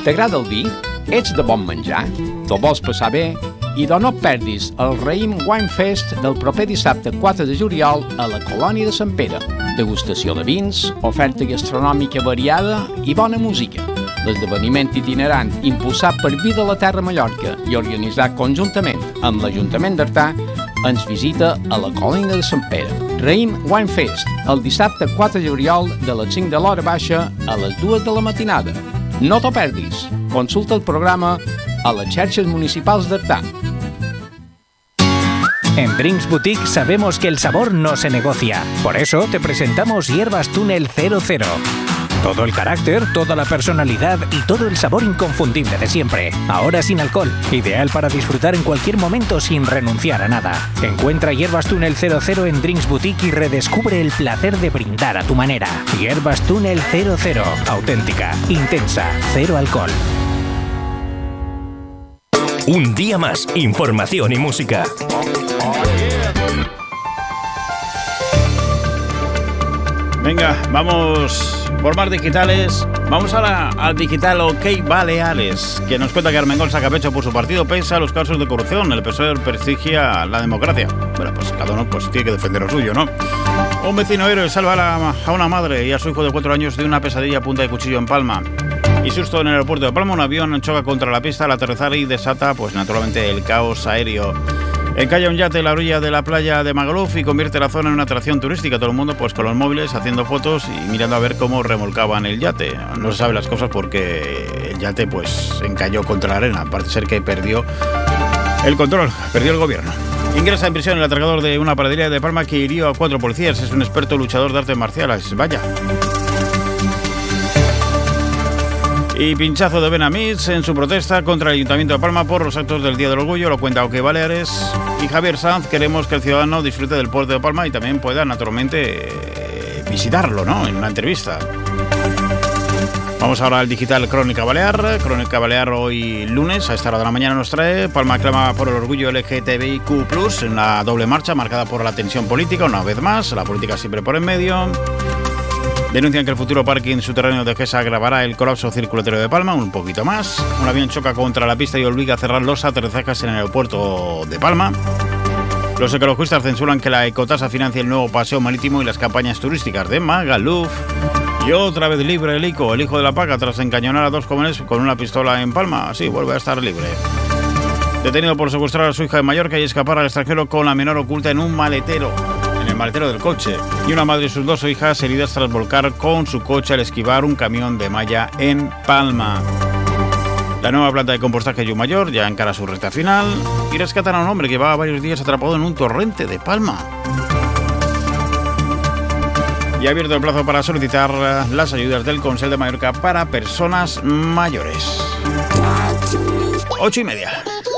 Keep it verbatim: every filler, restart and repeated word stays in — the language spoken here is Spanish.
T'agrada el vi? Ets de bon menjar? Te'l vols passar bé? I de no et perdis el Raïm Wine Fest del proper dissabte quatre de juliol a la colònia de Sant Pere. Degustació de vins, oferta gastronòmica variada i bona música. L'esdeveniment itinerant impulsat per Vida a la Terra Mallorca i organitzat conjuntament amb l'Ajuntament d'Artà ens visita a la colònia de Sant Pere. Raïm Wine Fest, el dissabte quatre de juliol de les cinc de l'hora baixa a les dues de la matinada. No t'ho perdis. Consulta el programa a les xarxes municipals d'Artà. En Drinks Boutique sabemos que el sabor no se negocia. Por eso te presentamos Hierbas Túnel cero cero. Todo el carácter, toda la personalidad y todo el sabor inconfundible de siempre. Ahora sin alcohol. Ideal para disfrutar en cualquier momento sin renunciar a nada. Encuentra Hierbas Túnel cero cero en Drinks Boutique y redescubre el placer de brindar a tu manera. Hierbas Túnel cero cero. Auténtica, intensa, cero alcohol. Un día más, información y música. Venga, vamos por más digitales. Vamos ahora al digital OK Baleares, que nos cuenta que Armengol saca pecho por su partido pese a los casos de corrupción. El P S O E prestigia la democracia. Bueno, pues cada uno pues, tiene que defender lo suyo, ¿no? Un vecino héroe salva a, la, a una madre y a su hijo de cuatro años de una pesadilla a punta de cuchillo en Palma. Y susto en el aeropuerto de Palma, un avión choca contra la pista al aterrizar y desata, pues naturalmente, el caos aéreo. Encalla un yate en la orilla de la playa de Magaluf y convierte la zona en una atracción turística. Todo el mundo pues con los móviles haciendo fotos y mirando a ver cómo remolcaban el yate. No se sabe las cosas porque el yate pues encalló contra la arena. Parece ser que perdió el control, perdió el gobierno. Ingresa en prisión el atracador de una panadería de Palma que hirió a cuatro policías. Es un experto luchador de artes marciales. Vaya. Y pinchazo de Benamís en su protesta contra el Ayuntamiento de Palma por los actos del Día del Orgullo. Lo cuenta OK Baleares. Y Javier Sanz, queremos que el ciudadano disfrute del puerto de Palma y también pueda naturalmente eh, visitarlo, ¿no? En una entrevista. Vamos ahora al digital Crónica Balear. Crónica Balear hoy lunes a esta hora de la mañana nos trae: Palma clama por el orgullo L G T B I Q plus, en una doble marcha marcada por la tensión política, una vez más, la política siempre por en medio. Denuncian que el futuro parking subterráneo de Gesa agravará el colapso circulatorio de Palma, un poquito más. Un avión choca contra la pista y obliga a cerrar los aterrizajes en el aeropuerto de Palma. Los ecologistas censuran que la ecotasa financie el nuevo paseo marítimo y las campañas turísticas de Magaluf. Y otra vez libre el Ico, el hijo de la Paca, tras encañonar a dos jóvenes con una pistola en Palma. Sí, vuelve a estar libre. Detenido por secuestrar a su hija de Mallorca y escapar al extranjero con la menor oculta en un maletero. En el maletero del coche. Y una madre y sus dos hijas heridas tras volcar con su coche al esquivar un camión de malla en Palma. La nueva planta de compostaje Yumayor ya encara su recta final y rescatan a un hombre que llevaba varios días atrapado en un torrente de Palma. Y ha abierto el plazo para solicitar las ayudas del Consell de Mallorca para personas mayores. Ocho y media.